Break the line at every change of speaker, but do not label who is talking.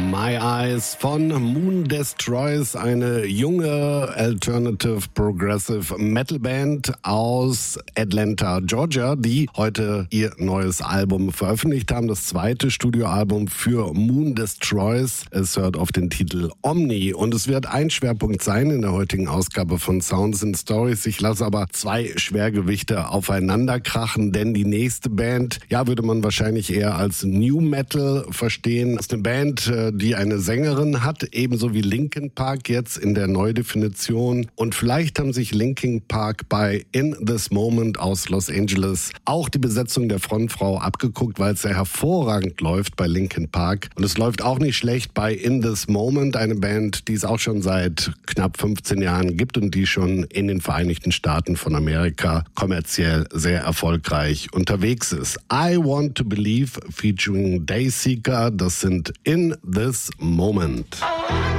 My Eyes von Moon Destroys, eine junge Alternative Progressive Metal Band aus Atlanta, Georgia, die heute ihr neues Album veröffentlicht haben. Das zweite Studioalbum für Moon Destroys. Es hört auf den Titel Omni und es wird ein Schwerpunkt sein in der heutigen Ausgabe von Sounds and Stories. Ich lasse aber zwei Schwergewichte aufeinander krachen, denn die nächste Band, ja, würde man wahrscheinlich eher als New Metal verstehen. Das ist eine Band, die eine Sängerin hat, ebenso wie Linkin Park jetzt in der Neudefinition. Und vielleicht haben sich Linkin Park bei In This Moment aus Los Angeles auch die Besetzung der Frontfrau abgeguckt, weil es sehr hervorragend läuft bei Linkin Park. Und es läuft auch nicht schlecht bei In This Moment, eine Band, die es auch schon seit knapp 15 Jahren gibt und die schon in den Vereinigten Staaten von Amerika kommerziell sehr erfolgreich unterwegs ist. I Want to Believe featuring Dayseeker, das sind In This Moment.